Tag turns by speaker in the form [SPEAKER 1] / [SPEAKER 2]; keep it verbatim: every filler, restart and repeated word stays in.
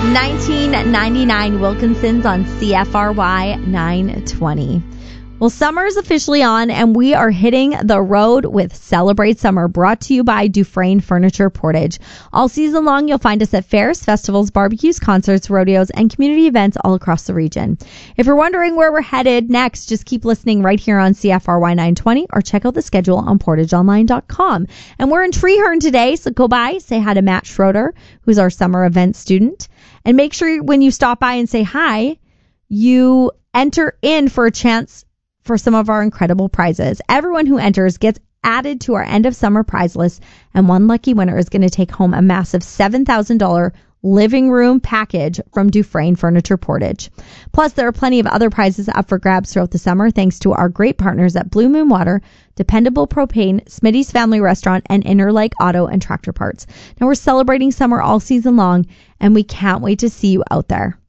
[SPEAKER 1] nineteen ninety-nine Wilkinson's on C F R Y nine twenty. Well, summer is officially on, and we are hitting the road with Celebrate Summer, brought to you by Dufresne Furniture Portage. All season long, you'll find us at fairs, festivals, barbecues, concerts, rodeos, and community events all across the region. If you're wondering where we're headed next, just keep listening right here on C F R Y nine twenty or check out the schedule on portage online dot com. And we're in Treeherne today, so go by, say hi to Matt Schroeder, who's our summer event student, and make sure when you stop by and say hi, you enter in for a chance for some of our incredible prizes. Everyone who enters gets added to our end of summer prize list, and one lucky winner is going to take home a massive seven thousand dollars living room package from Dufresne Furniture Portage. Plus, there are plenty of other prizes up for grabs throughout the summer thanks to our great partners at Blue Moon Water, Dependable Propane, Smitty's Family Restaurant, and Interlake Auto and Tractor Parts. Now, we're celebrating summer all season long, and we can't wait to see you out there.